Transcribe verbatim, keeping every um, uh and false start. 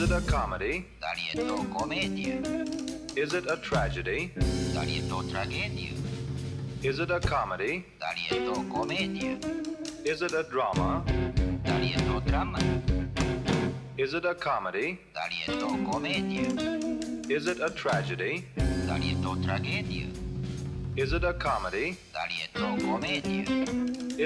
it a comedy? Darietto commedia. Is it a tragedy? Darietto tragedia. Is it a comedy? Darietto commedia. Is it a drama? Darietto dramma. Is it a comedy? Darietto commedia. Is it a tragedy? Darietto tragedia. Is it a comedy? Darietto commedia.